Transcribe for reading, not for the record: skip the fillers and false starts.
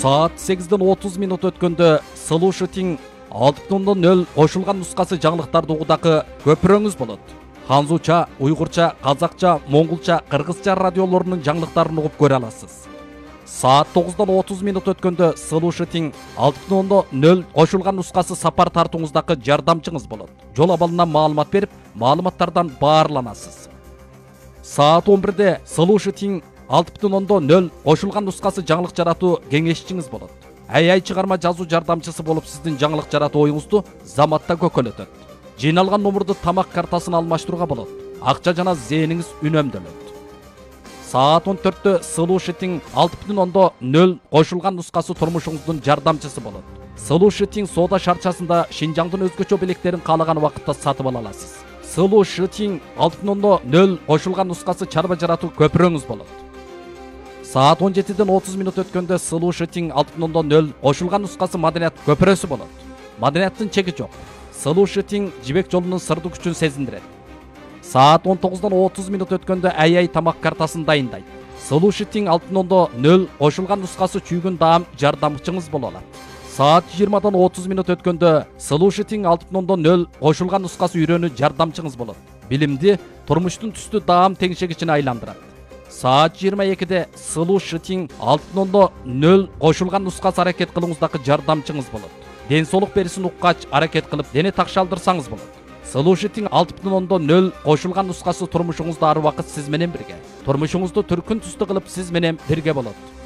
Saat 8:30 өткөндө Слушатин 6:00 кошулган нускасы жаңылыктарды угудагы көпүрөңүз болот. Ханзуча, уйгурча, казакча, монголча, кыргызча радиолорунун жаңылыктарын угуп көрө аласыз. Saat 9:30 өткөндө Слушатин 6:00 кошулган нускасы сапар тартууңуздагы жардамчыңыз болот. Жол абалынан маалымат берип, маалыматтардан баарланасыз. Saat 11:00 Слушатин 6:00 кошулган нускасы жаңылык жаратуу кеңешчиңиз болот. Ай чыгарма жазуу жардамчысы болуп сиздин жаңылык жаратуу оюңузду заматта көкөлөтөт. Жыйналган номурду тамак картасына алмаштырууга болот. Акча жана зээниңиз үнөмдөлөт. Saat 14:00 Слушатин 6:00 кошулган нускасы турмушуңуздун жардамчысы болот. Слушатин соода шарчасында Шинжаңдын өзгөчө белектерин каалаган убакытта сатып ала аласыз. Слушатин 6:00 кошулган нускасы чарба жаратуу көпүрөңүз болот. Saat 17:30 өткөндө Слушатин 6:00 кошулган нускасы маданият көпүрөсү болот. Маданияттын чеги жок. Слушатин жибек жолунун сырдуу күчүн сезиндирет. Saat 19:30 өткөндө ай тамак картасын дайындайт. Слушатин 6:00 кошулган нускасы чүйгүн даам жардамчыңыз боло алат. Saat 20:30 өткөндө Слушатин 6:00 кошулган нускасы үйрөнүү жардамчыңыз болот. Билимди турмуштун түстүү даам теңшегичине айландырат. Saat 22:00 Слушатин 6:00 кошулган нускасы аракет кылууңуздагы жардамчыңыз болот. Ден соолук берисин уккач аракет кылып дене такшалдырсаңыз болот. Слушатин 6:00 кошулган нускасы турмушуңузда ар убакыт сиз менен бирге. Турмушуңузду түркүн түстүү кылып сиз менен бирге болот.